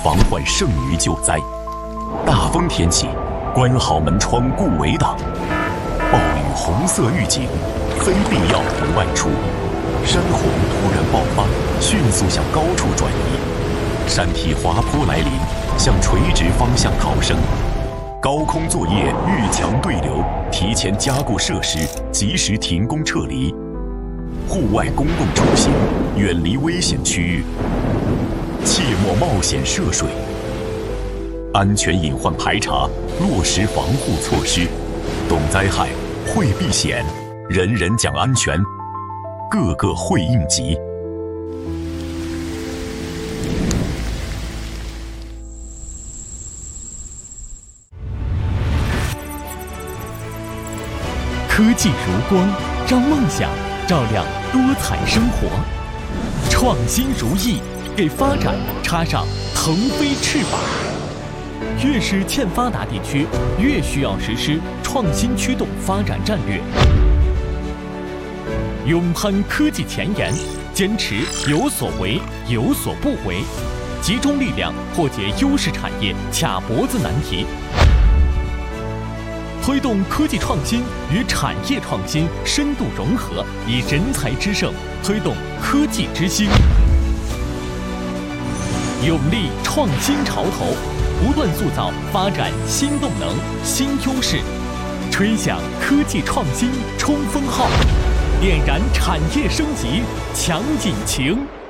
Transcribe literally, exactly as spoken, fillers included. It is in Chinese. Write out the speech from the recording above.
防患胜于救灾。大风天气，关好门窗顾围挡；暴雨红色预警，非必要不外出。山洪突然爆发，迅速向高处转移；山体滑坡来临，向垂直方向逃生。高空作业遇强对流，提前加固设施，及时停工撤离。户外公共出行，远离危险区域，切莫冒险涉水。安全隐患排查，落实防护措施。懂灾害，会避险，人人讲安全，个个会应急。 科技如光，让梦想照亮多彩生活；创新如翼，给发展插上腾飞翅膀。越是欠发达地区，越需要实施创新驱动发展战略，勇攀科技前沿，坚持有所为有所不为，集中力量破解优势产业卡脖子难题，推动科技创新与产业创新深度融合，以人才之盛推动科技之兴，勇立创新潮头，不断塑造发展新动能、新优势，吹响科技创新冲锋号，点燃产业升级强引擎。